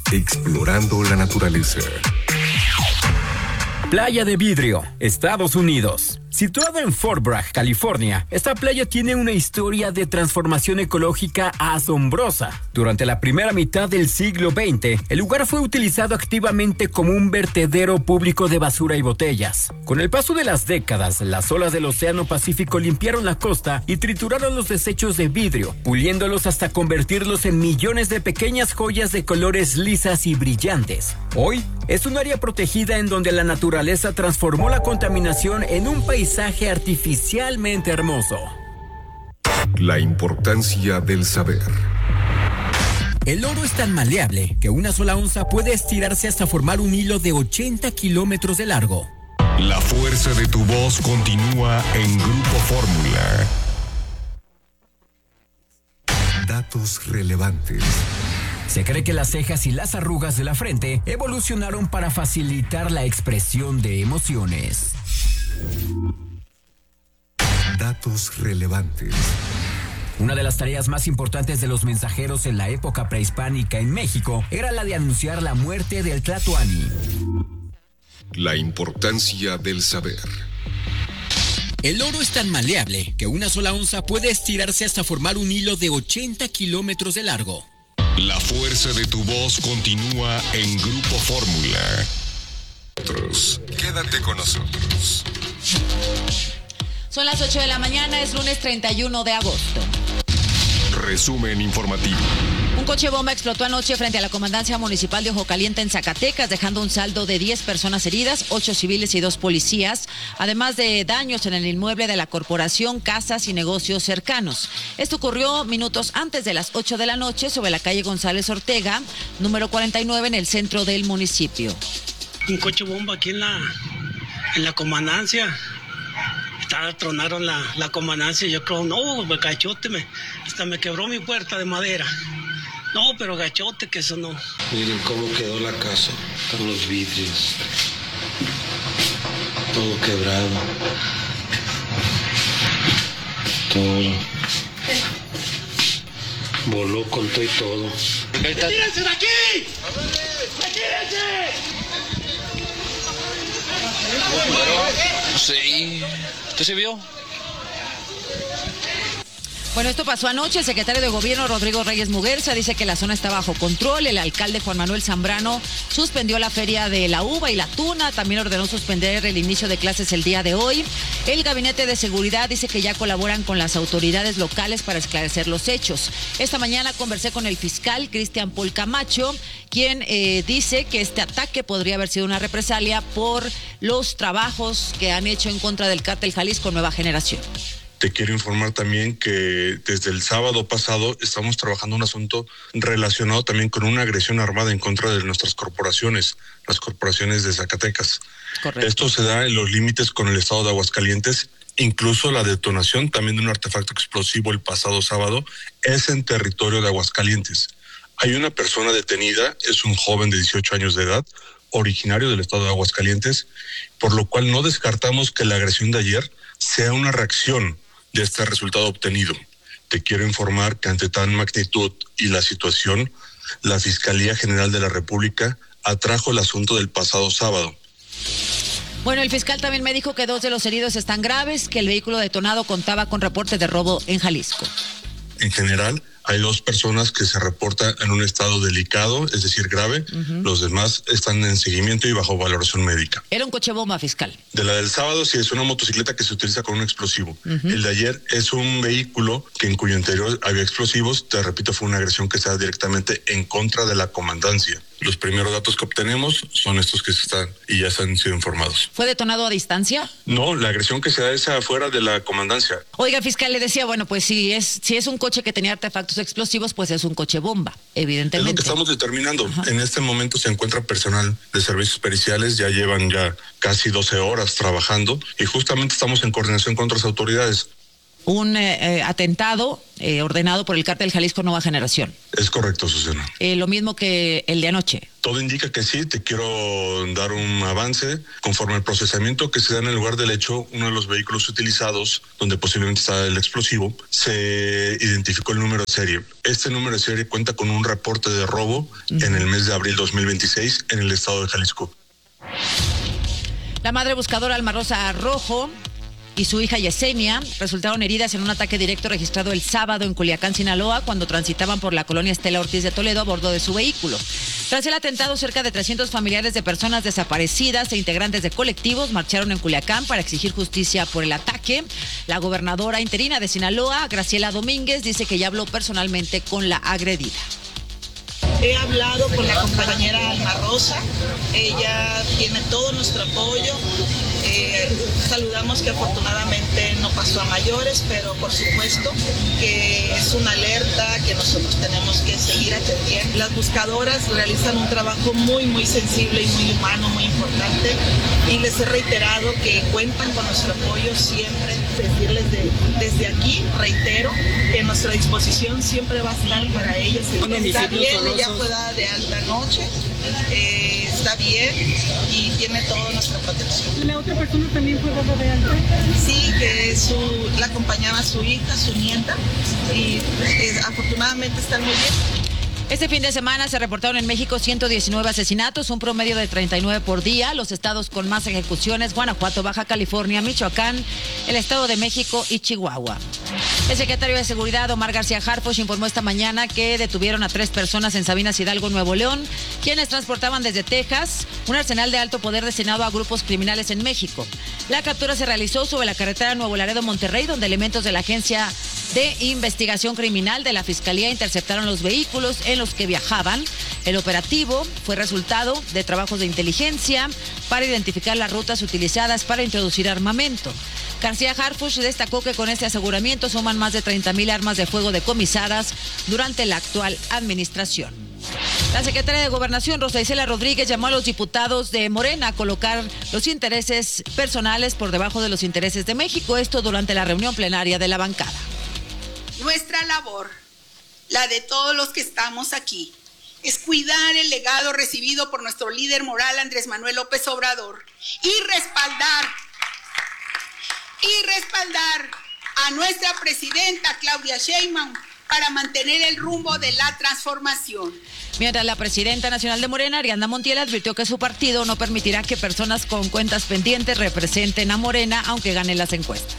Explorando la naturaleza. Playa de Vidrio, Estados Unidos. Situada en Fort Bragg, California, esta playa tiene una historia de transformación ecológica asombrosa. Durante la primera mitad del siglo XX, el lugar fue utilizado activamente como un vertedero público de basura y botellas. Con el paso de las décadas, las olas del Océano Pacífico limpiaron la costa y trituraron los desechos de vidrio, puliéndolos hasta convertirlos en millones de pequeñas joyas de colores lisas y brillantes. Hoy, es un área protegida en donde la naturaleza transformó la contaminación en un paisaje artificialmente hermoso. La importancia del saber. El oro es tan maleable que una sola onza puede estirarse hasta formar un hilo de 80 kilómetros de largo. La fuerza de tu voz continúa en Grupo Fórmula. Datos relevantes. Se cree que las cejas y las arrugas de la frente evolucionaron para facilitar la expresión de emociones. Datos relevantes. Una de las tareas más importantes de los mensajeros en la época prehispánica en México era la de anunciar la muerte del Tlatoani. La importancia del saber. El oro es tan maleable que una sola onza puede estirarse hasta formar un hilo de 80 kilómetros de largo. La fuerza de tu voz continúa en Grupo Fórmula. Quédate con nosotros. Son las 8 de la mañana, es lunes 31 de agosto. Resumen informativo. Un coche bomba explotó anoche frente a la Comandancia Municipal de Ojo Caliente en Zacatecas, dejando un saldo de 10 personas heridas, 8 civiles y 2 policías, además de daños en el inmueble de la corporación, casas y negocios cercanos. Esto ocurrió minutos antes de las 8 de la noche sobre la calle González Ortega, número 49, en el centro del municipio. Un coche bomba aquí en la comandancia. Tronaron la comandancia y yo creo, no, gachote, hasta me quebró mi puerta de madera. No, pero gachote, que eso no. Miren cómo quedó la casa, con los vidrios, todo quebrado, todo voló con todo y todo. ¡Retírense de aquí! ¡Retírense! Sí, ¿usted se vio? Bueno, esto pasó anoche. El secretario de Gobierno, Rodrigo Reyes Muguerza, dice que la zona está bajo control. El alcalde Juan Manuel Zambrano suspendió la feria de la uva y la tuna. También ordenó suspender el inicio de clases el día de hoy. El gabinete de seguridad dice que ya colaboran con las autoridades locales para esclarecer los hechos. Esta mañana conversé con el fiscal Cristian Paul Camacho, quien dice que este ataque podría haber sido una represalia por los trabajos que han hecho en contra del cártel Jalisco Nueva Generación. Te quiero informar también que desde el sábado pasado estamos trabajando un asunto relacionado también con una agresión armada en contra de nuestras corporaciones, las corporaciones de Zacatecas. Correcto. Esto se da en los límites con el estado de Aguascalientes. Incluso la detonación también de un artefacto explosivo el pasado sábado es en territorio de Aguascalientes. Hay una persona detenida, es un joven de 18 años de edad, originario del estado de Aguascalientes, por lo cual no descartamos que la agresión de ayer sea una reacción de este resultado obtenido. Te quiero informar que ante tal magnitud y la situación, la Fiscalía General de la República atrajo el asunto del pasado sábado. Bueno, el fiscal también me dijo que 2 de los heridos están graves, que el vehículo detonado contaba con reporte de robo en Jalisco. En general, hay 2 personas que se reportan en un estado delicado, es decir, grave. Los demás están en seguimiento y bajo valoración médica. Era un coche bomba, fiscal. De la del sábado, sí, es una motocicleta que se utiliza con un explosivo. El de ayer es un vehículo que en cuyo interior había explosivos. Te repito, fue una agresión que se da directamente en contra de la comandancia. Los primeros datos que obtenemos son estos que se están y ya se han sido informados. ¿Fue detonado a distancia? No, la agresión que se da es afuera de la comandancia. Oiga, fiscal, le decía, bueno, pues si es un coche que tenía artefactos explosivos, pues es un coche bomba, evidentemente. Es lo que estamos determinando. Ajá. En este momento se encuentra personal de servicios periciales, ya llevan casi 12 horas trabajando y justamente estamos en coordinación con otras autoridades. un atentado ordenado por el cártel Jalisco Nueva Generación. Es correcto, Susana. Lo mismo que el de anoche. Todo indica que sí. Te quiero dar un avance. Conforme al procesamiento que se da en el lugar del hecho, uno de los vehículos utilizados, donde posiblemente está el explosivo, se identificó el número de serie. Este número de serie cuenta con un reporte de robo en el mes de abril 2026 en el estado de Jalisco. La madre buscadora Alma Rosa Rojo y su hija Yesenia resultaron heridas en un ataque directo registrado el sábado en Culiacán, Sinaloa, cuando transitaban por la colonia Estela Ortiz de Toledo a bordo de su vehículo. Tras el atentado, cerca de 300 familiares de personas desaparecidas e integrantes de colectivos marcharon en Culiacán para exigir justicia por el ataque. La gobernadora interina de Sinaloa, Graciela Domínguez, dice que ya habló personalmente con la agredida. He hablado con la compañera Alma Rosa, ella tiene todo nuestro apoyo. Saludamos que afortunadamente no pasó a mayores, pero por supuesto que es una alerta que nosotros tenemos que seguir atendiendo. Las buscadoras realizan un trabajo muy sensible y muy humano, muy importante, y les he reiterado que cuentan con nuestro apoyo siempre. Decirles desde aquí, reitero, que nuestra disposición siempre va a estar para ellos. Está bien, ella fue dada de alta anoche, está bien y tiene toda nuestra protección. ¿La otra persona también fue dada de alta? Sí, que la acompañaba su hija, su nieta, y afortunadamente están muy bien. Este fin de semana se reportaron en México 119 asesinatos, un promedio de 39 por día. Los estados con más ejecuciones: Guanajuato, Baja California, Michoacán, el Estado de México y Chihuahua. El secretario de Seguridad, Omar García Harfuch, informó esta mañana que detuvieron a 3 personas en Sabinas Hidalgo, Nuevo León, quienes transportaban desde Texas un arsenal de alto poder destinado a grupos criminales en México. La captura se realizó sobre la carretera Nuevo Laredo-Monterrey, donde elementos de la Agencia de Investigación Criminal de la Fiscalía interceptaron los vehículos en los que viajaban. El operativo fue resultado de trabajos de inteligencia para identificar las rutas utilizadas para introducir armamento. García Harfuch destacó que con este aseguramiento suman más de 30,000 armas de fuego decomisadas durante la actual administración. La secretaria de Gobernación, Rosa Isela Rodríguez, llamó a los diputados de Morena a colocar los intereses personales por debajo de los intereses de México, esto durante la reunión plenaria de la bancada. Nuestra labor, la de todos los que estamos aquí, es cuidar el legado recibido por nuestro líder moral Andrés Manuel López Obrador y respaldar a nuestra presidenta Claudia Sheinbaum para mantener el rumbo de la transformación. Mientras la presidenta nacional de Morena, Ariadna Montiel, advirtió que su partido no permitirá que personas con cuentas pendientes representen a Morena, aunque ganen las encuestas.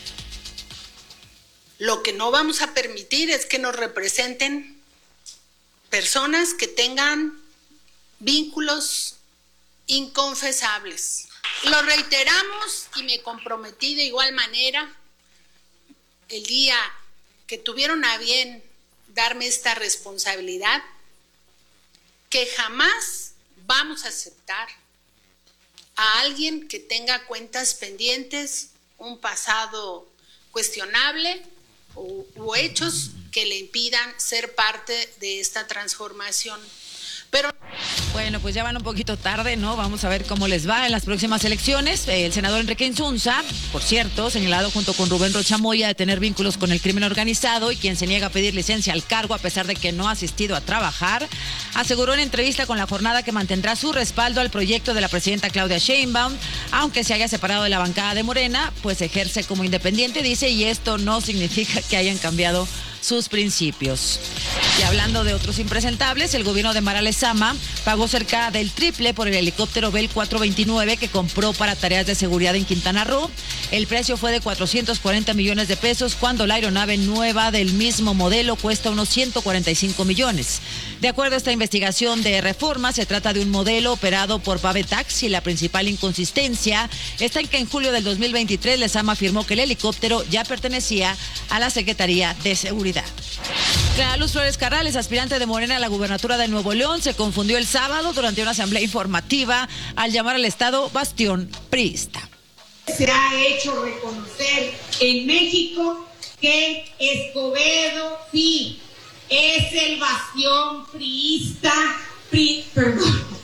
Lo que no vamos a permitir es que nos representen personas que tengan vínculos inconfesables. Lo reiteramos y me comprometí de igual manera el día que tuvieron a bien darme esta responsabilidad, que jamás vamos a aceptar a alguien que tenga cuentas pendientes, un pasado cuestionable o hechos que le impidan ser parte de esta transformación. Pero bueno, pues ya van un poquito tarde, ¿no? Vamos a ver cómo les va en las próximas elecciones. El senador Enrique Insunza, por cierto, señalado junto con Rubén Rocha Moya de tener vínculos con el crimen organizado y quien se niega a pedir licencia al cargo a pesar de que no ha asistido a trabajar, aseguró en entrevista con La Jornada que mantendrá su respaldo al proyecto de la presidenta Claudia Sheinbaum, aunque se haya separado de la bancada de Morena, pues ejerce como independiente, dice, y esto no significa que hayan cambiado sus principios. Y hablando de otros impresentables, el gobierno de Mara Lezama pagó cerca del triple por el helicóptero Bell 429 que compró para tareas de seguridad en Quintana Roo. El precio fue de 440 millones de pesos cuando la aeronave nueva del mismo modelo cuesta unos 145 millones. De acuerdo a esta investigación de Reforma, se trata de un modelo operado por Pavetax y la principal inconsistencia está en que en julio del 2023 Lezama afirmó que el helicóptero ya pertenecía a la Secretaría de Seguridad. Clara Luz Flores Carrales, aspirante de Morena a la gubernatura de Nuevo León, se confundió el sábado durante una asamblea informativa al llamar al estado bastión priista. Se ha hecho reconocer en México que Escobedo sí es el bastión priista, perdón.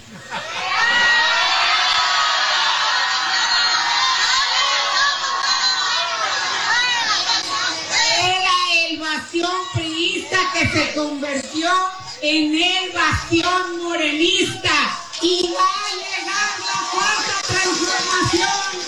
en el bastión morenista y va a llegar la cuarta transformación.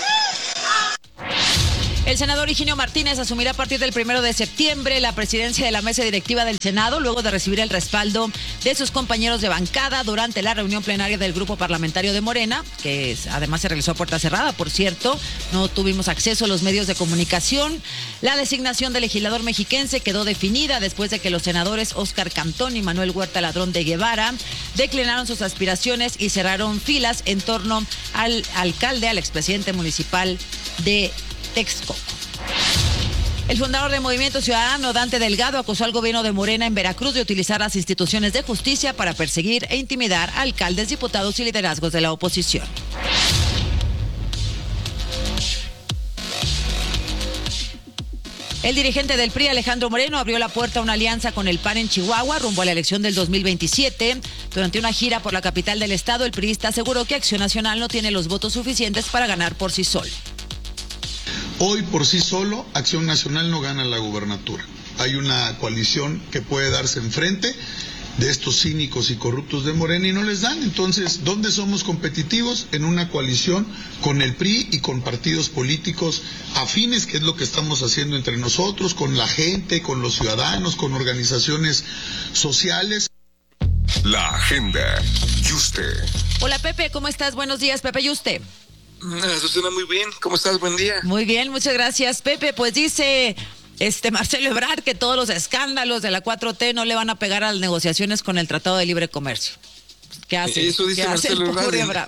El senador Higinio Martínez asumirá a partir del 1 de septiembre la presidencia de la mesa directiva del Senado, luego de recibir el respaldo de sus compañeros de bancada durante la reunión plenaria del grupo parlamentario de Morena, que además se realizó a puerta cerrada, por cierto. No tuvimos acceso a los medios de comunicación. La designación del legislador mexiquense quedó definida después de que los senadores Óscar Cantón y Manuel Huerta Ladrón de Guevara declinaron sus aspiraciones y cerraron filas en torno al alcalde, al expresidente municipal de Texcoco. El fundador de Movimiento Ciudadano, Dante Delgado, acusó al gobierno de Morena en Veracruz de utilizar las instituciones de justicia para perseguir e intimidar a alcaldes, diputados y liderazgos de la oposición. El dirigente del PRI, Alejandro Moreno, abrió la puerta a una alianza con el PAN en Chihuahua rumbo a la elección del 2027. Durante una gira por la capital del estado, el priista aseguró que Acción Nacional no tiene los votos suficientes para ganar por sí solo. Hoy por sí solo, Acción Nacional no gana la gubernatura. Hay una coalición que puede darse enfrente de estos cínicos y corruptos de Morena y no les dan. Entonces, ¿dónde somos competitivos? En una coalición con el PRI y con partidos políticos afines, que es lo que estamos haciendo entre nosotros, con la gente, con los ciudadanos, con organizaciones sociales. La agenda. Yuste. Hola Pepe, ¿cómo estás? Buenos días, Pepe Yuste. Susana, muy bien. ¿Cómo estás? Buen día. Muy bien, muchas gracias, Pepe. Pues dice Marcelo Ebrard que todos los escándalos de la 4T no le van a pegar a las negociaciones con el Tratado de Libre Comercio. ¿Qué hace? Eso dice Marcelo Ebrard.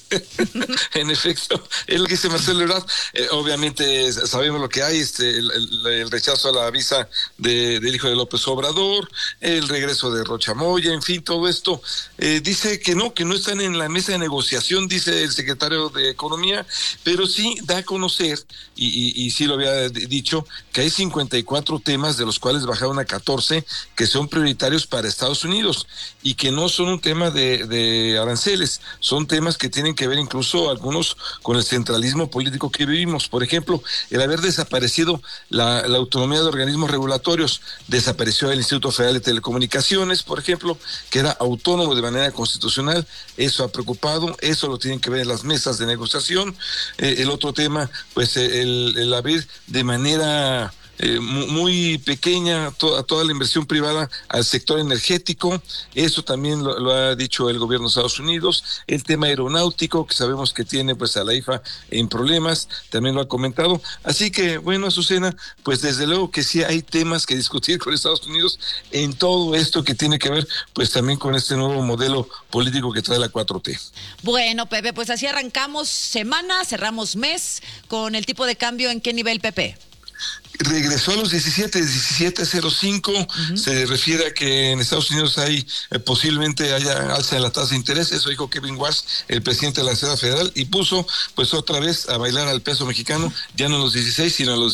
En efecto, es lo que dice Marcelo Ebrard. Obviamente sabemos lo que hay, el rechazo a la visa del hijo de López Obrador, el regreso de Rocha Moya, en fin, todo esto. Dice que no están en la mesa de negociación, dice el secretario de Economía, pero sí da a conocer, y sí lo había dicho, que hay 54 temas, de los cuales bajaron a 14, que son prioritarios para Estados Unidos, y que no son un tema de aranceles, son temas que tienen que ver incluso algunos con el centralismo político que vivimos. Por ejemplo, el haber desaparecido la autonomía de organismos regulatorios. Desapareció el Instituto Federal de Telecomunicaciones, por ejemplo, que era autónomo de manera constitucional. Eso ha preocupado, eso lo tienen que ver en las mesas de negociación. El otro tema, pues el abrir de manera muy pequeña a toda la inversión privada al sector energético. Eso también lo ha dicho el gobierno de Estados Unidos. El tema aeronáutico, que sabemos que tiene pues a la IFA en problemas, también lo ha comentado. Así que, bueno, Azucena, pues desde luego que sí hay temas que discutir con Estados Unidos en todo esto que tiene que ver pues también con este nuevo modelo político que trae la 4T. Bueno, Pepe, pues así arrancamos semana, cerramos mes con el tipo de cambio. ¿En qué nivel, Pepe? Regresó a los 17.05. Se refiere a que en Estados Unidos hay posiblemente haya alza en la tasa de interés. Eso dijo Kevin Warsh, el presidente de la Reserva Federal, y puso pues otra vez a bailar al peso mexicano, ya no a los 16, sino a los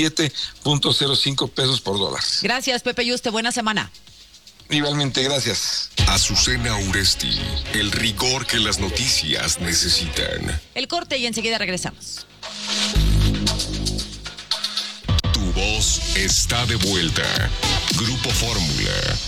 17.05 pesos por dólar. Gracias, Pepe Yuste, buena semana. Igualmente, gracias. Azucena Uresti, el rigor que las noticias necesitan. El corte y enseguida regresamos. Tu voz está de vuelta. Grupo Fórmula.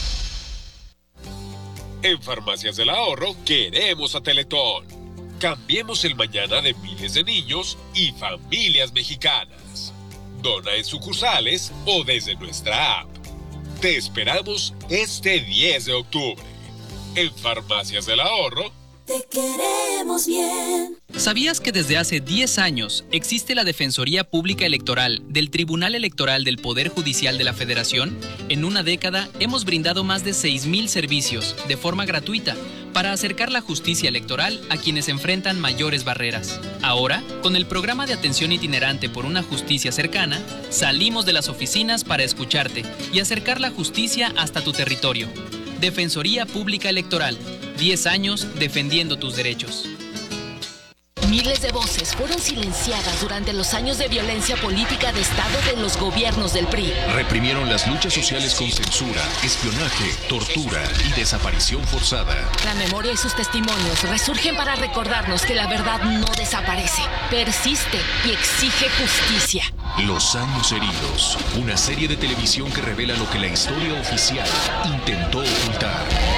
En Farmacias del Ahorro queremos a Teletón. Cambiemos el mañana de miles de niños y familias mexicanas. Dona en sucursales o desde nuestra app. Te esperamos este 10 de octubre. En Farmacias del Ahorro, te queremos bien. ¿Sabías que desde hace 10 años existe la Defensoría Pública Electoral del Tribunal Electoral del Poder Judicial de la Federación? En una década hemos brindado más de 6,000 servicios de forma gratuita para acercar la justicia electoral a quienes enfrentan mayores barreras. Ahora, con el programa de atención itinerante por una justicia cercana, salimos de las oficinas para escucharte y acercar la justicia hasta tu territorio. Defensoría Pública Electoral, 10 años defendiendo tus derechos. Miles de voces fueron silenciadas durante los años de violencia política de Estado de los gobiernos del PRI. Reprimieron las luchas sociales con censura, espionaje, tortura y desaparición forzada. La memoria y sus testimonios resurgen para recordarnos que la verdad no desaparece, persiste y exige justicia. Los años heridos, una serie de televisión que revela lo que la historia oficial intentó ocultar.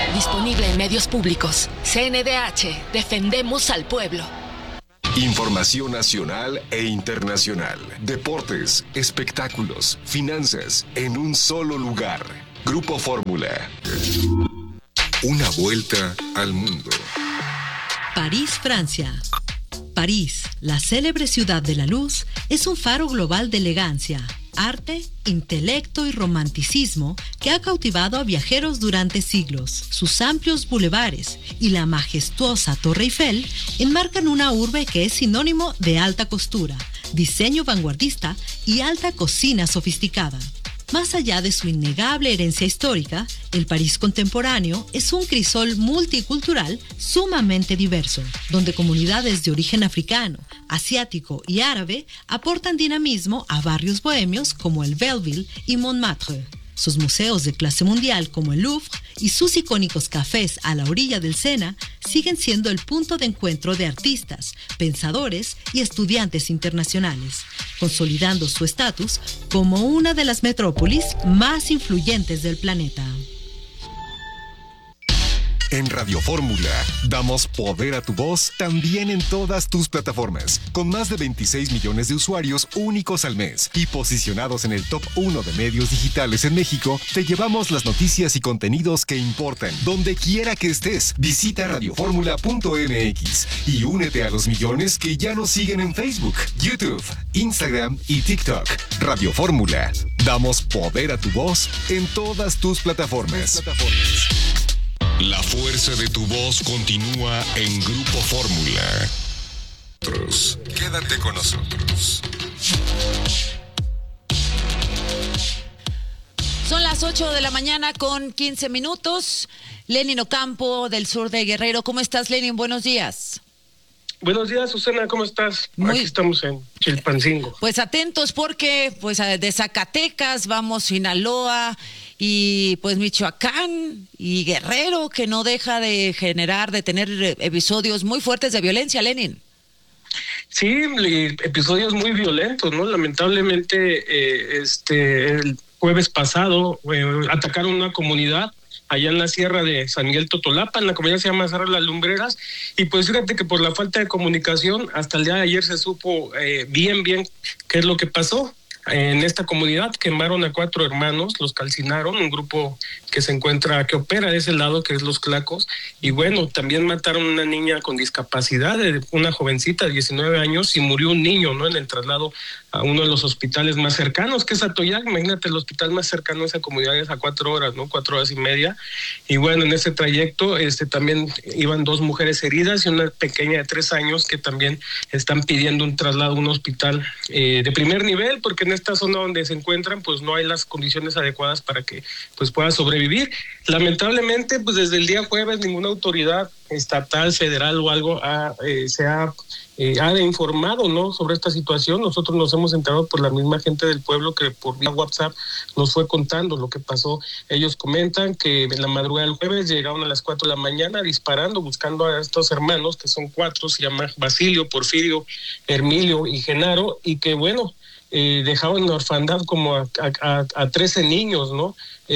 Disponible en medios públicos. CNDH. Defendemos al pueblo. Información nacional e internacional. Deportes, espectáculos, finanzas, en un solo lugar. Grupo Fórmula. Una vuelta al mundo. París, Francia. París, la célebre ciudad de la luz, es un faro global de elegancia, arte, intelecto y romanticismo que ha cautivado a viajeros durante siglos. Sus amplios bulevares y la majestuosa Torre Eiffel enmarcan una urbe que es sinónimo de alta costura, diseño vanguardista y alta cocina sofisticada. Más allá de su innegable herencia histórica, el París contemporáneo es un crisol multicultural sumamente diverso, donde comunidades de origen africano, asiático y árabe aportan dinamismo a barrios bohemios como el Belleville y Montmartre. Sus museos de clase mundial como el Louvre y sus icónicos cafés a la orilla del Sena siguen siendo el punto de encuentro de artistas, pensadores y estudiantes internacionales, consolidando su estatus como una de las metrópolis más influyentes del planeta. En Radio Fórmula, damos poder a tu voz también en todas tus plataformas, con más de 26 millones de usuarios únicos al mes y posicionados en el top 1 de medios digitales en México. Te llevamos las noticias y contenidos que importan, donde quiera que estés. Visita radioformula.mx y únete a los millones que ya nos siguen en Facebook, YouTube, Instagram y TikTok. Radio Fórmula, damos poder a tu voz en todas tus plataformas. La fuerza de tu voz continúa en Grupo Fórmula. Quédate con nosotros. Son las 8 de la mañana con 15 minutos. Lenin Ocampo, del sur de Guerrero. ¿Cómo estás, Lenin? Buenos días. Buenos días, Susana, ¿cómo estás? Aquí estamos en Chilpancingo. Pues atentos porque pues de Zacatecas vamos Sinaloa y pues Michoacán y Guerrero, que no deja de tener episodios muy fuertes de violencia, Lenin. Sí, episodios muy violentos, ¿no? Lamentablemente, el jueves pasado atacaron una comunidad allá en la sierra de San Miguel Totolapa, en la comunidad se llama Cerro Las Lumbreras, y pues fíjate que por la falta de comunicación, hasta el día de ayer se supo bien qué es lo que pasó. En esta comunidad quemaron a 4 hermanos, los calcinaron, un grupo que opera de ese lado, que es Los Clacos, y bueno, también mataron a una niña con discapacidad, una jovencita de 19 años, y murió un niño, ¿no? En el traslado a uno de los hospitales más cercanos, que es Atoyac. Imagínate, el hospital más cercano a esa comunidad es a 4 horas, ¿no? 4 horas y media, y bueno, en ese trayecto también iban 2 mujeres heridas y una pequeña de 3 años que también están pidiendo un traslado a un hospital de primer nivel, porque en esta zona donde se encuentran pues no hay las condiciones adecuadas para que pues pueda sobrevivir. Lamentablemente pues desde el día jueves ninguna autoridad estatal, federal o algo se ha informado, ¿no?, sobre esta situación. Nosotros nos hemos enterado por la misma gente del pueblo que por vía WhatsApp nos fue contando lo que pasó. Ellos comentan que en la madrugada del jueves llegaron a las 4 de la mañana disparando, buscando a estos hermanos, que son 4, se llaman Basilio, Porfirio, Hermilio y Genaro, y que bueno, dejaban en orfandad como a 13 niños, ¿no?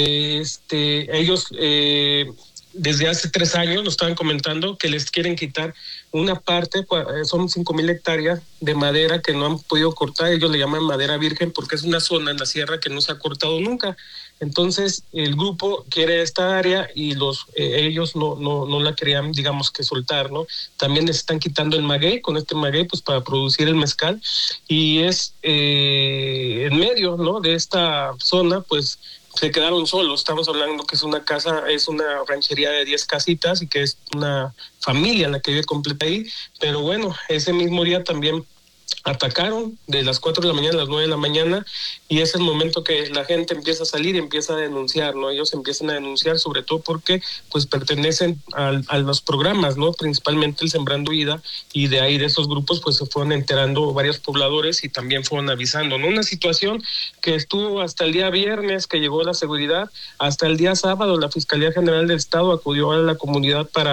Ellos desde hace 3 años nos estaban comentando que les quieren quitar una parte, son 5,000 hectáreas de madera que no han podido cortar. Ellos le llaman madera virgen porque es una zona en la sierra que no se ha cortado nunca. Entonces el grupo quiere esta área y ellos no la querían, digamos, que soltar, ¿no? También les están quitando el maguey, con este maguey pues para producir el mezcal, y es en medio, ¿no?, de esta zona pues se quedaron solos. Estamos hablando que es una ranchería de 10 casitas y que es una familia la que vive completa ahí, pero bueno, ese mismo día también atacaron de las 4 de la mañana a las 9 de la mañana, y es el momento que la gente empieza a salir y empieza a denunciar, ¿no? Ellos empiezan a denunciar sobre todo porque pues pertenecen a los programas, ¿no? Principalmente el Sembrando Vida, y de ahí de esos grupos pues se fueron enterando varios pobladores y también fueron avisando, ¿no? Una situación que estuvo hasta el día viernes, que llegó la seguridad, hasta el día sábado la Fiscalía General del Estado acudió a la comunidad para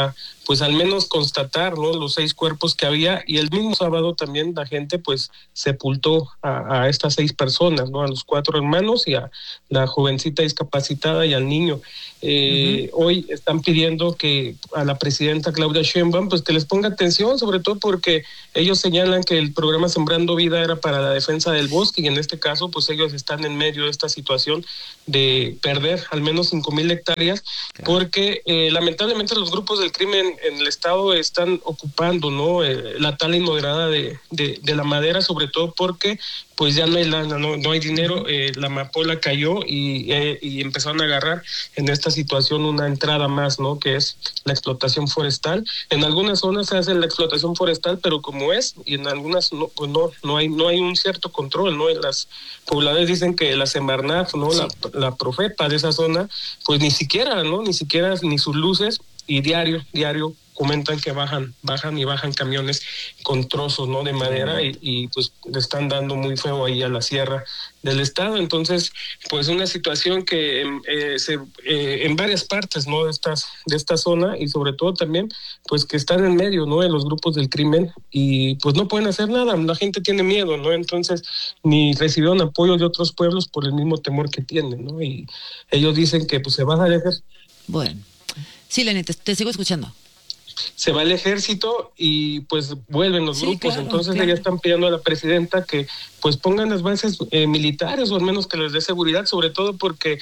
pues al menos constatar, ¿no?, los 6 cuerpos que había, y el mismo sábado también la gente pues sepultó a estas 6 personas, ¿no?, a los 4 hermanos y a la jovencita discapacitada y al niño. Hoy están pidiendo que a la presidenta Claudia Sheinbaum pues que les ponga atención, sobre todo porque ellos señalan que el programa Sembrando Vida era para la defensa del bosque, y en este caso pues ellos están en medio de esta situación de perder al menos 5,000 hectáreas, porque lamentablemente los grupos del crimen en el estado están ocupando, ¿no?, la tala inmoderada de la madera, sobre todo porque pues ya no hay lana, no hay dinero. La amapola cayó y empezaron a agarrar en esta situación una entrada más, ¿no?, que es la explotación forestal. En algunas zonas se hace la explotación forestal, pero como es, y en algunas no, pues no hay un cierto control, ¿no? En las poblaciones dicen que la Semarnat, ¿no?, sí, la Profepa de esa zona, pues ni siquiera ni sus luces, y diario comentan que bajan camiones con trozos, ¿no?, de madera, y pues le están dando muy feo ahí a la sierra del estado. Entonces, pues una situación que en varias partes, ¿no?, de esta zona, y sobre todo también pues que están en medio, ¿no?, de los grupos del crimen, y pues no pueden hacer nada, la gente tiene miedo, ¿no? Entonces ni recibieron apoyo de otros pueblos por el mismo temor que tienen, ¿no? Y ellos dicen que pues se va a dejar. Bueno, sí, Lenín, te sigo escuchando. Se va el ejército y pues vuelven los grupos, claro, entonces ya están pidiendo a la presidenta que pues pongan las bases militares, o al menos que les dé seguridad, sobre todo porque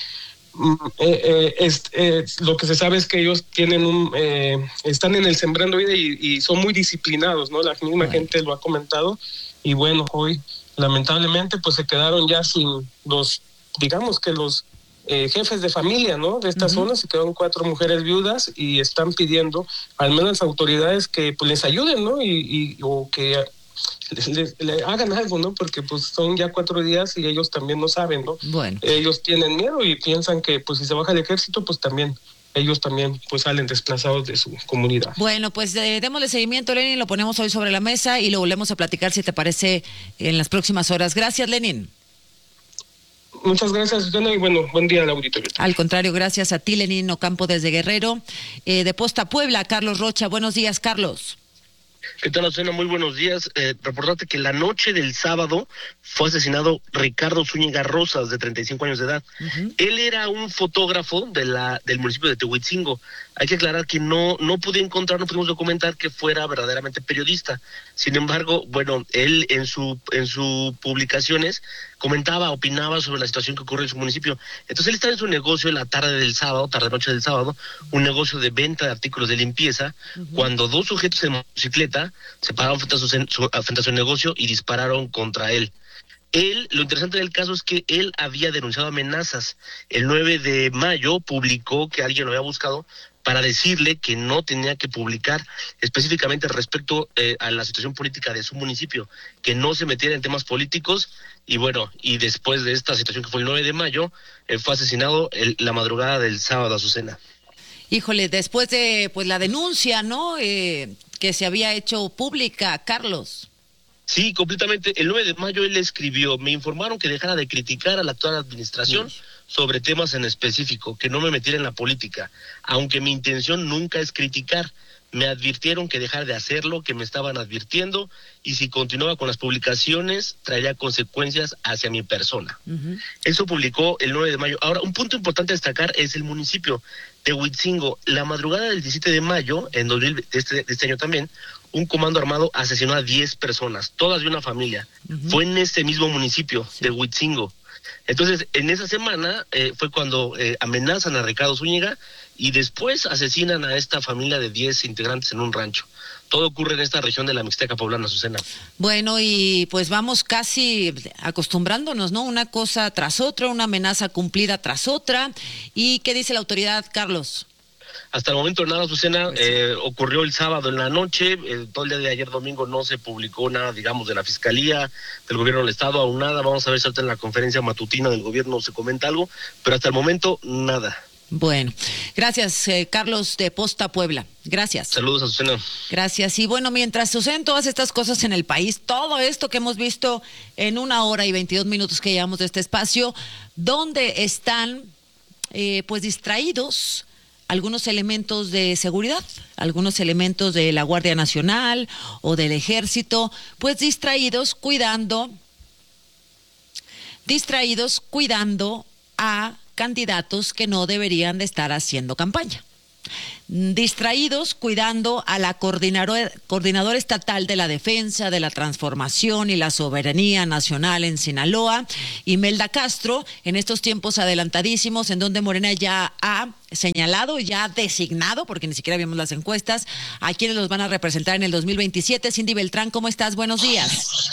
lo que se sabe es que ellos tienen están en el Sembrando Vida y son muy disciplinados, ¿no? La misma gente lo ha comentado, y bueno, hoy lamentablemente pues se quedaron ya sin los jefes de familia, ¿no?, de esta zona. Se quedaron 4 mujeres viudas y están pidiendo al menos las autoridades que pues les ayuden, ¿no?, o que le hagan algo, ¿no?, porque pues son ya 4 días y ellos también no saben, ¿no? Bueno. Ellos tienen miedo y piensan que pues si se baja el ejército pues ellos también pues salen desplazados de su comunidad. Bueno, pues démosle seguimiento, Lenín, lo ponemos hoy sobre la mesa y lo volvemos a platicar, si te parece, en las próximas horas. Gracias, Lenín. Muchas gracias, Susana, y bueno, buen día al auditorio. Al contrario, gracias a ti, Lenín Ocampo, desde Guerrero. De Posta Puebla, Carlos Rocha. Buenos días, Carlos. ¿Qué tal, Susana? Muy buenos días. Reportarte que la noche del sábado fue asesinado Ricardo Zúñiga Rosas, de 35 años de edad. Él era un fotógrafo del municipio de Tehuitzingo. Hay que aclarar que no pudimos documentar que fuera verdaderamente periodista. Sin embargo, bueno, él en sus publicaciones opinaba sobre la situación que ocurre en su municipio. Entonces él estaba en su negocio en la tarde-noche del sábado, un negocio de venta de artículos de limpieza, cuando 2 sujetos en motocicleta se pararon frente a su negocio y dispararon contra él. Lo interesante del caso es que él había denunciado amenazas. El 9 de mayo publicó que alguien lo había buscado para decirle que no tenía que publicar específicamente respecto a la situación política de su municipio, que no se metiera en temas políticos. Y bueno, y después de esta situación que fue el 9 de mayo, fue asesinado la madrugada del sábado, Azucena. Híjole, después de pues la denuncia, ¿no?, que se había hecho pública, Carlos. Sí, completamente. El 9 de mayo él escribió: me informaron que dejara de criticar a la actual administración sobre temas en específico, que no me metiera en la política, aunque mi intención nunca es criticar. Me advirtieron que dejara de hacerlo, que me estaban advirtiendo, y si continuaba con las publicaciones traería consecuencias hacia mi persona. Eso publicó el 9 de mayo. Ahora, un punto importante a destacar es el municipio de Tehuitzingo. La madrugada del 17 de mayo, de este año también, un comando armado asesinó a 10 personas, todas de una familia. Fue en este mismo municipio de Tehuitzingo. Entonces, en esa semana fue cuando amenazan a Ricardo Zúñiga y después asesinan a esta familia de 10 integrantes en un rancho. Todo ocurre en esta región de la Mixteca Poblana, Azucena. Bueno, y pues vamos casi acostumbrándonos, ¿no? Una cosa tras otra, una amenaza cumplida tras otra. ¿Y qué dice la autoridad, Carlos? Hasta el momento nada, Azucena. Ocurrió el sábado en la noche, todo el día de ayer domingo no se publicó nada, digamos, de la Fiscalía, del Gobierno del Estado, aún nada. Vamos a ver si ahorita en la conferencia matutina del gobierno se comenta algo, pero hasta el momento nada. Bueno, gracias, Carlos, de Posta Puebla. Gracias. Saludos, Azucena. Gracias. Y bueno, mientras suceden todas estas cosas en el país, todo esto que hemos visto en 1 hora y 22 minutos que llevamos de este espacio, ¿dónde están pues distraídos algunos elementos de seguridad, algunos elementos de la Guardia Nacional o del Ejército, pues distraídos cuidando a candidatos que no deberían de estar haciendo campaña. Distraídos cuidando a la coordinadora estatal de la defensa, de la transformación y la soberanía nacional en Sinaloa, Imelda Castro, en estos tiempos adelantadísimos en donde Morena ya ha señalado, ya ha designado, porque ni siquiera vimos las encuestas, a quienes los van a representar en el 2027. Cindy Beltrán, ¿cómo estás? Buenos días.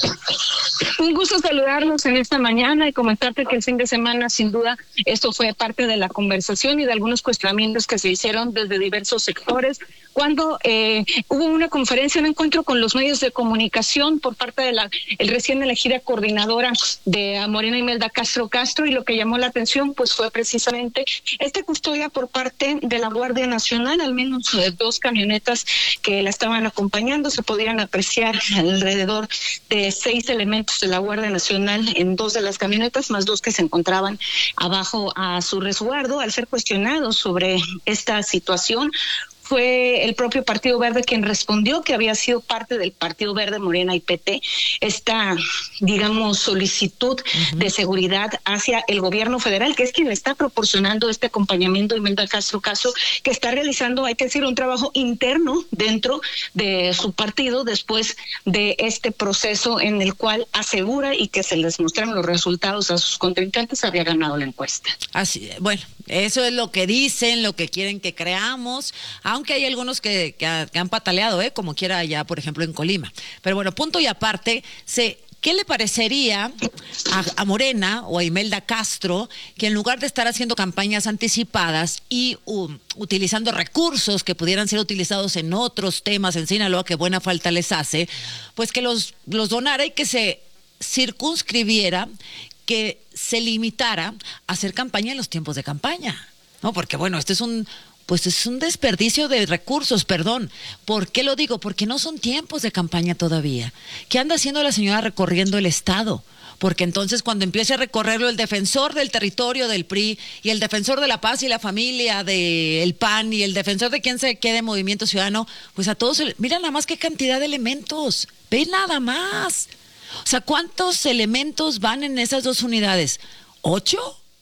Un gusto saludarlos en esta mañana y comentarte que el fin de semana, sin duda, esto fue parte de la conversación y de algunos cuestionamientos que se hicieron desde diversos sectores, cuando hubo una conferencia, un encuentro con los medios de comunicación por parte de el recién elegida coordinadora de Morena, Imelda Castro, y lo que llamó la atención pues fue precisamente esta custodia por parte de la Guardia Nacional, al menos 2 camionetas que la estaban acompañando. Se podían apreciar alrededor de 6 elementos de la Guardia Nacional en 2 de las camionetas, más 2 que se encontraban abajo a su resguardo. Al ser cuestionados sobre esta situación, fue el propio Partido Verde quien respondió que había sido parte del Partido Verde, Morena y PT, esta, digamos, solicitud de seguridad hacia el gobierno federal, que es quien le está proporcionando este acompañamiento a Imelda Castro, que está realizando, hay que decir, un trabajo interno dentro de su partido después de este proceso en el cual asegura y que se les mostraron los resultados a sus contrincantes, había ganado la encuesta. Así, bueno, eso es lo que dicen, lo que quieren que creamos, aunque hay algunos que han pataleado, como quiera allá, por ejemplo, en Colima. Pero bueno, punto y aparte, ¿qué le parecería a Morena o a Imelda Castro que en lugar de estar haciendo campañas anticipadas y utilizando recursos que pudieran ser utilizados en otros temas en Sinaloa, que buena falta les hace, pues que los donara y que se circunscribiera, que se limitara a hacer campaña en los tiempos de campaña? No, porque bueno, es un desperdicio de recursos, perdón. ¿Por qué lo digo? Porque no son tiempos de campaña todavía. ¿Qué anda haciendo la señora recorriendo el estado? Porque entonces cuando empiece a recorrerlo el defensor del territorio del PRI y el defensor de la paz y la familia del PAN y el defensor de quien se quede Movimiento Ciudadano, pues a todos, mira nada más qué cantidad de elementos, ve nada más. O sea, ¿cuántos elementos van en esas 2 unidades? ¿8?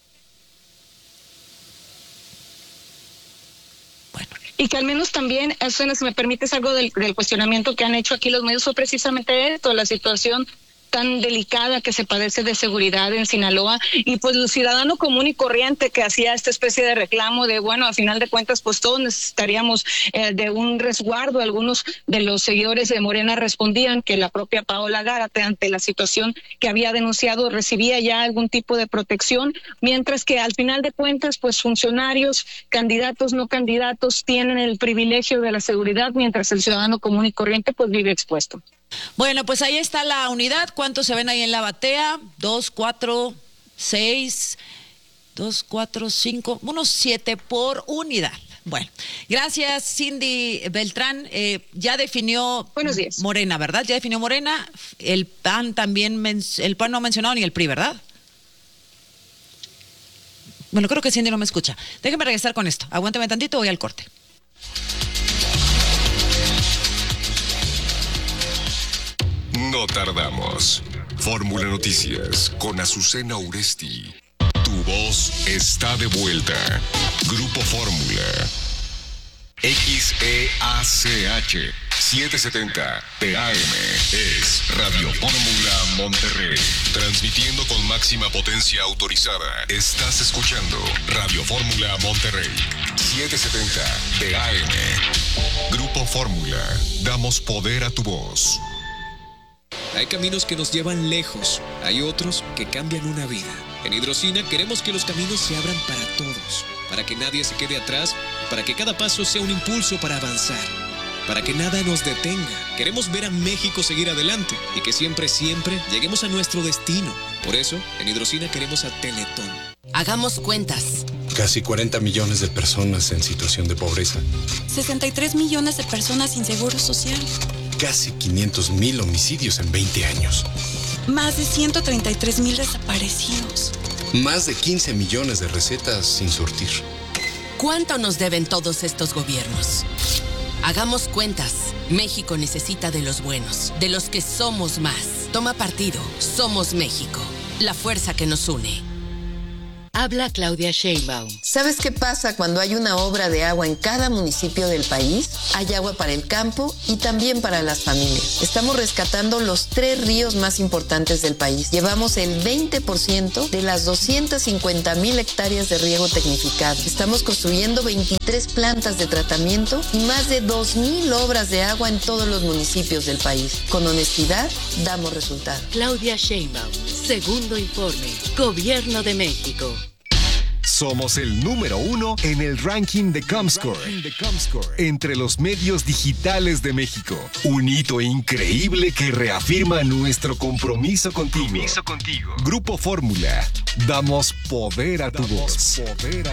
Y que al menos también, si me permites algo del cuestionamiento que han hecho aquí los medios, fue precisamente esto, la situación tan delicada que se padece de seguridad en Sinaloa, y pues el ciudadano común y corriente que hacía esta especie de reclamo de, bueno, a final de cuentas pues todos necesitaríamos de un resguardo. Algunos de los seguidores de Morena respondían que la propia Paola Gárate, ante la situación que había denunciado, recibía ya algún tipo de protección, mientras que al final de cuentas pues funcionarios, candidatos, no candidatos, tienen el privilegio de la seguridad, mientras el ciudadano común y corriente pues vive expuesto. Bueno, pues ahí está la unidad. ¿Cuántos se ven ahí en la batea? 2, 4, 6, 2, 4, 5, unos 7 por unidad. Bueno, gracias Cindy Beltrán. Ya definió Morena, ¿verdad? Ya definió Morena. El PAN también, el PAN no ha mencionado ni el PRI, ¿verdad? Bueno, creo que Cindy no me escucha. Déjeme regresar con esto. Aguántame tantito, voy al corte. No tardamos. Fórmula Noticias con Azucena Uresti. Tu voz está de vuelta. Grupo Fórmula. XEACH 770 TAM es Radio Fórmula Monterrey. Transmitiendo con máxima potencia autorizada. Estás escuchando Radio Fórmula Monterrey 770 TAM. Grupo Fórmula. Damos poder a tu voz. Hay caminos que nos llevan lejos, hay otros que cambian una vida. En Hidrocina queremos que los caminos se abran para todos, para que nadie se quede atrás, para que cada paso sea un impulso para avanzar, para que nada nos detenga. Queremos ver a México seguir adelante y que siempre, siempre lleguemos a nuestro destino. Por eso, en Hidrocina queremos a Teletón. Hagamos cuentas. Casi 40 millones de personas en situación de pobreza. 63 millones de personas sin seguro social. Casi 500,000 homicidios en 20 años. Más de 133,000 desaparecidos. Más de 15 millones de recetas sin surtir. ¿Cuánto nos deben todos estos gobiernos? Hagamos cuentas. México necesita de los buenos, de los que somos más. Toma partido. Somos México. La fuerza que nos une. Habla Claudia Sheinbaum. ¿Sabes qué pasa cuando hay una obra de agua en cada municipio del país? Hay agua para el campo y también para las familias. Estamos rescatando los 3 ríos más importantes del país. Llevamos el 20% de las 250,000 hectáreas de riego tecnificado. Estamos construyendo 23 plantas de tratamiento y más de 2,000 obras de agua en todos los municipios del país. Con honestidad, damos resultados. Claudia Sheinbaum, segundo informe. Gobierno de México. Somos el número 1 en el ranking de Comscore, entre los medios digitales de México. Un hito increíble que reafirma nuestro compromiso contigo. Grupo Fórmula. Damos poder a tu voz.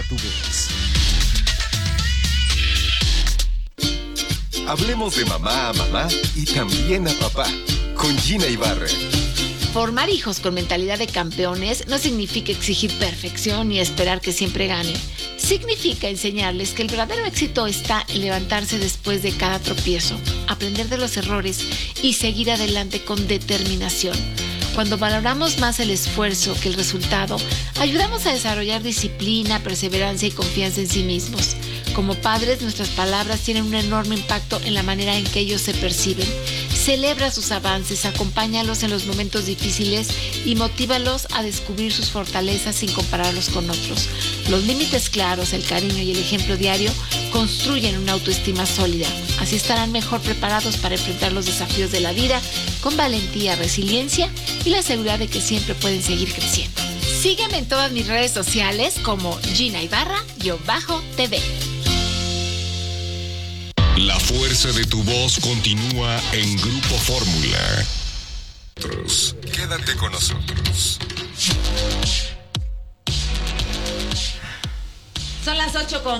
Hablemos de mamá a mamá y también a papá. Con Gina Ibarra. Formar hijos con mentalidad de campeones no significa exigir perfección y esperar que siempre ganen. Significa enseñarles que el verdadero éxito está en levantarse después de cada tropiezo, aprender de los errores y seguir adelante con determinación. Cuando valoramos más el esfuerzo que el resultado, ayudamos a desarrollar disciplina, perseverancia y confianza en sí mismos. Como padres, nuestras palabras tienen un enorme impacto en la manera en que ellos se perciben. Celebra sus avances, acompáñalos en los momentos difíciles y motívalos a descubrir sus fortalezas sin compararlos con otros. Los límites claros, el cariño y el ejemplo diario construyen una autoestima sólida. Así estarán mejor preparados para enfrentar los desafíos de la vida con valentía, resiliencia y la seguridad de que siempre pueden seguir creciendo. Sígueme en todas mis redes sociales como Gina Ibarra-TV. La fuerza de tu voz continúa en Grupo Fórmula. Quédate con nosotros. Son las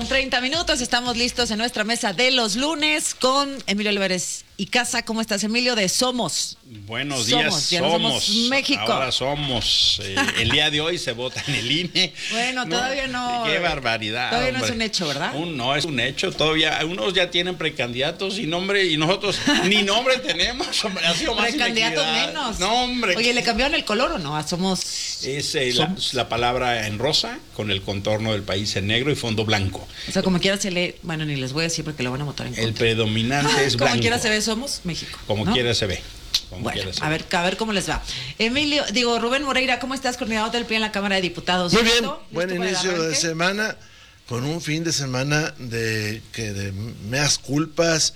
8:30. Estamos listos en nuestra mesa de los lunes con Emilio Olivares y Casa. ¿Cómo estás, Emilio? De Somos. Buenos días. Somos México. Ahora somos. El día de hoy se vota en el INE. Bueno, todavía no. Qué barbaridad. Todavía no es un hecho, ¿verdad? No es un hecho. Todavía unos ya tienen precandidatos y nombre, y nosotros ni nombre tenemos. Ha sido más precandidatos menos. No, hombre. Oye, ¿le cambiaron el color o no? Somos. Es la palabra en rosa con el contorno del país en negro y fondo blanco. O sea, como quiera se lee. Bueno, ni les voy a decir porque lo van a votar en contra. El predominante es blanco. Como quiera se ve, Somos México. Como quiera se ve. Bueno, a ver cómo les va. Rubén Moreira, ¿cómo estás, coordinador del PRI en la Cámara de Diputados? Muy bien, buen inicio de semana, con un fin de semana de meas culpas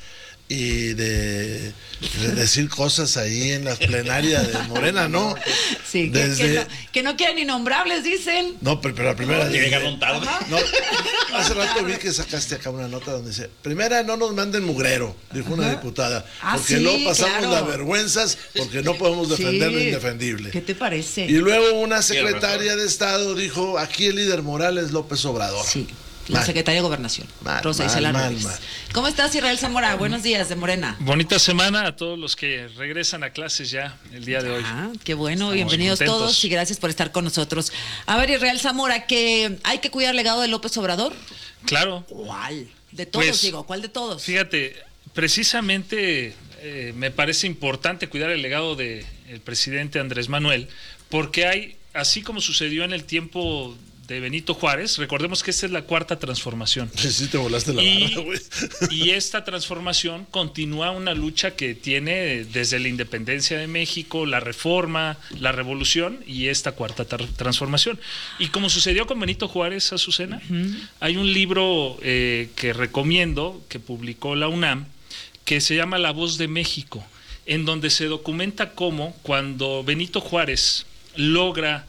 y de decir cosas ahí en las plenarias de Morena, ¿no? Sí, que no quieren innombrables, dicen. No, pero la primera... Llegaron tarde. No, hace rato vi que sacaste acá una nota donde dice, primera, no nos manden mugrero, dijo una diputada, porque no pasamos las vergüenzas, porque no podemos defender lo indefendible. ¿Qué te parece? Y luego una secretaria de Estado dijo, aquí el líder moral es López Obrador. Sí. La secretaria de Gobernación, Rosa Isela Ruiz. ¿Cómo estás, Israel Zamora? Buenos días, de Morena. Bonita semana a todos los que regresan a clases ya el día de hoy. Qué bueno, bienvenidos todos y gracias por estar con nosotros. A ver, Israel Zamora, que hay que cuidar el legado de López Obrador. Claro. ¿Cuál? De todos, ¿cuál de todos? Fíjate, precisamente me parece importante cuidar el legado del presidente Andrés Manuel, porque hay, así como sucedió en el tiempo de Benito Juárez, recordemos que esta es la cuarta transformación. Sí, te volaste la barra, güey. Y esta transformación continúa una lucha que tiene desde la independencia de México, la reforma, la revolución y esta cuarta transformación. Y como sucedió con Benito Juárez, Azucena, hay un libro que recomiendo, que publicó la UNAM, que se llama La Voz de México, en donde se documenta cómo cuando Benito Juárez logra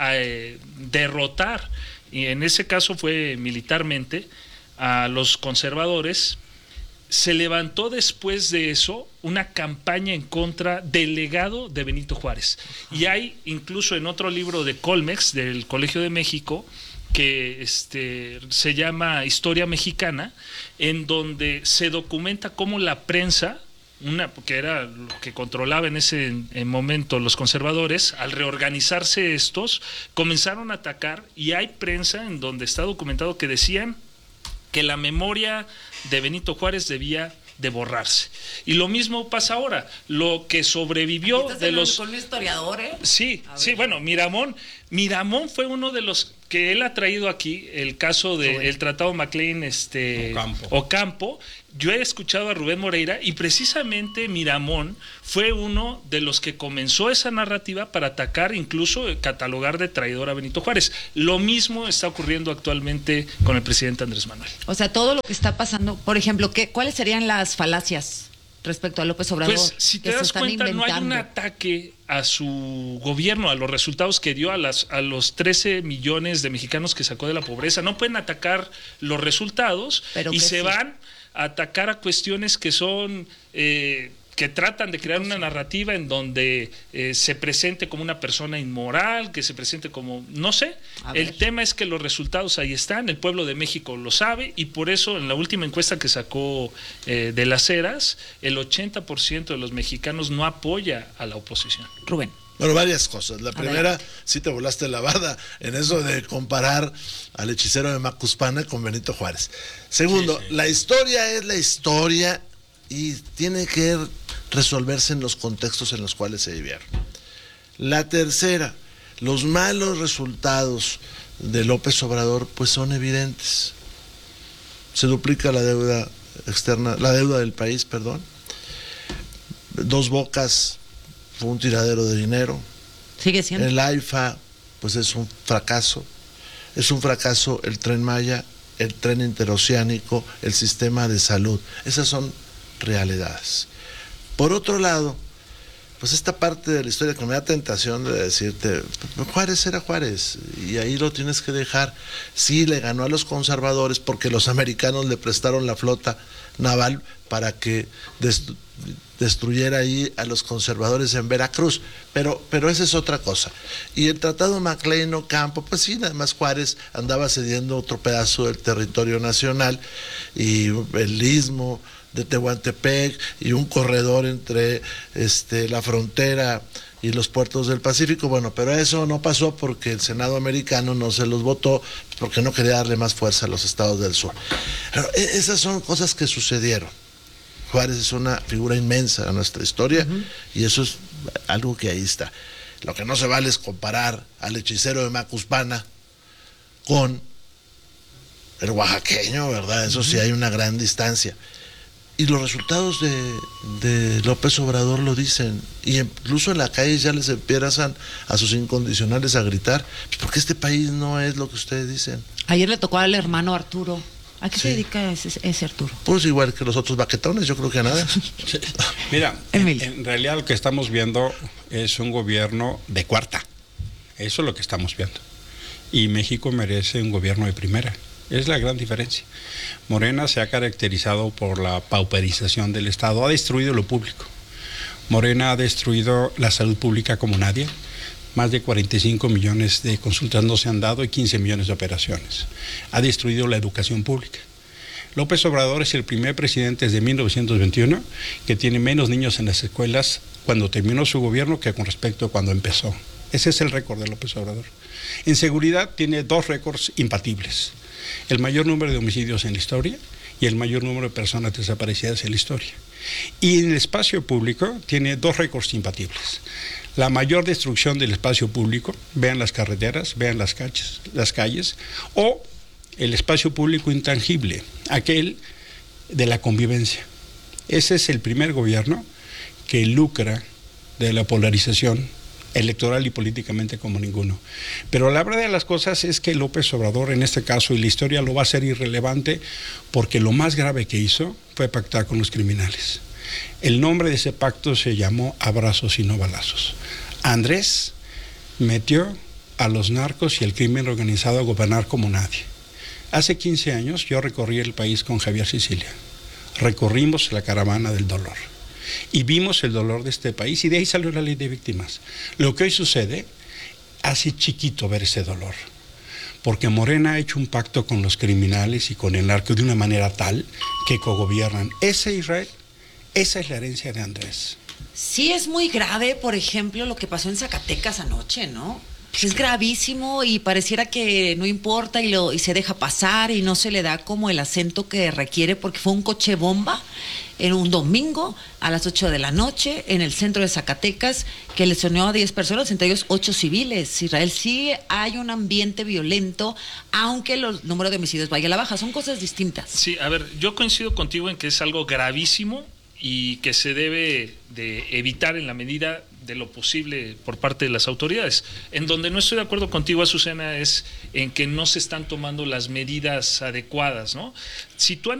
derrotar, y en ese caso fue militarmente, a los conservadores, se levantó después de eso una campaña en contra del legado de Benito Juárez. Y hay incluso en otro libro de Colmex, del Colegio de México, que se llama Historia Mexicana, en donde se documenta cómo la prensa, que era lo que controlaba en ese momento los conservadores, al reorganizarse estos, comenzaron a atacar, y hay prensa en donde está documentado que decían que la memoria de Benito Juárez debía de borrarse. Y lo mismo pasa ahora. Lo que sobrevivió de los... Con un historiador, ¿eh? Sí, bueno, Miramón fue uno de los que él ha traído aquí, el caso del Tratado McLean Ocampo. Yo he escuchado a Rubén Moreira y precisamente Miramón fue uno de los que comenzó esa narrativa para atacar, incluso catalogar de traidor a Benito Juárez. Lo mismo está ocurriendo actualmente con el presidente Andrés Manuel. O sea, todo lo que está pasando, por ejemplo, ¿cuáles serían las falacias respecto a López Obrador? Pues si te das cuenta, no hay un ataque a su gobierno, a los resultados que dio, a los 13 millones de mexicanos que sacó de la pobreza. No pueden atacar los resultados y se van a atacar a cuestiones que son... que tratan de crear una narrativa en donde se presente como una persona inmoral, que se presente como, no sé, el tema es que los resultados ahí están, el pueblo de México lo sabe y por eso en la última encuesta que sacó de Las Heras, el 80% de los mexicanos no apoya a la oposición. Rubén. Bueno, varias cosas. La primera, sí te volaste la barda en eso de comparar al hechicero de Macuspana con Benito Juárez. Segundo, la historia es la historia y tiene que resolverse en los contextos en los cuales se vivieron. La tercera, los malos resultados de López Obrador pues son evidentes. Se duplica la deuda externa, la deuda del país, perdón. Dos Bocas fue un tiradero de dinero. Sigue siendo. El AIFA pues es un fracaso. Es un fracaso el Tren Maya, el tren interoceánico, el sistema de salud. Esas son realidades. Por otro lado, pues esta parte de la historia que me da tentación de decirte, Juárez era Juárez y ahí lo tienes que dejar. Sí, le ganó a los conservadores porque los americanos le prestaron la flota naval para que destruyera ahí a los conservadores en Veracruz, pero esa es otra cosa. Y el Tratado McLean Ocampo, pues sí, nada más Juárez andaba cediendo otro pedazo del territorio nacional y el istmo de Tehuantepec y un corredor entre la frontera y los puertos del Pacífico. Bueno, pero eso no pasó porque el Senado americano no se los votó, porque no quería darle más fuerza a los estados del sur. Pero esas son cosas que sucedieron. Juárez es una figura inmensa en nuestra historia y eso es algo que ahí está. Lo que no se vale es comparar al hechicero de Macuspana con el oaxaqueño, ¿verdad? Eso sí hay una gran distancia. Y los resultados de López Obrador lo dicen, y incluso en la calle ya les empiezan a sus incondicionales a gritar, porque este país no es lo que ustedes dicen. Ayer le tocó al hermano Arturo. ¿A qué se dedica ese Arturo? Pues igual que los otros baquetones, yo creo que nada. Mira, en realidad lo que estamos viendo es un gobierno de cuarta. Eso es lo que estamos viendo. Y México merece un gobierno de primera. Es la gran diferencia. Morena se ha caracterizado por la pauperización del Estado, ha destruido lo público. Morena ha destruido la salud pública como nadie. Más de 45 millones de consultas no se han dado y 15 millones de operaciones. Ha destruido la educación pública. López Obrador es el primer presidente desde 1921 que tiene menos niños en las escuelas cuando terminó su gobierno que con respecto a cuando empezó. Ese es el récord de López Obrador. En seguridad tiene dos récords imbatibles. El mayor número de homicidios en la historia y el mayor número de personas desaparecidas en la historia. Y en el espacio público tiene dos récords imbatibles. La mayor destrucción del espacio público, vean las carreteras, vean las calles, o el espacio público intangible, aquel de la convivencia. Ese es el primer gobierno que lucra de la polarización electoral y políticamente como ninguno. Pero la verdad de las cosas es que López Obrador en este caso, y la historia lo va a hacer irrelevante, porque lo más grave que hizo fue pactar con los criminales. El nombre de ese pacto se llamó Abrazos y no Balazos. Andrés metió a los narcos y el crimen organizado a gobernar como nadie. Hace 15 años yo recorrí el país con Javier Sicilia. Recorrimos la caravana del dolor. Y vimos el dolor de este país y de ahí salió la ley de víctimas. Lo que hoy sucede hace chiquito ver ese dolor, porque Morena ha hecho un pacto con los criminales y con el narco de una manera tal que cogobiernan. Israel, esa es la herencia de Andrés. Sí, es muy grave, por ejemplo, lo que pasó en Zacatecas anoche, ¿no? pues es gravísimo y pareciera que no importa y se deja pasar y no se le da como el acento que requiere, porque fue un coche bomba en un domingo a las 8 de la noche en el centro de Zacatecas que lesionó a 10 personas, entre ellos 8 civiles. Israel, sí hay un ambiente violento, aunque el número de homicidios vaya a la baja, son cosas distintas. Sí, a ver, yo coincido contigo en que es algo gravísimo y que se debe de evitar en la medida de lo posible por parte de las autoridades. En donde no estoy de acuerdo contigo, Azucena, es en que no se están tomando las medidas adecuadas, ¿no? Si tú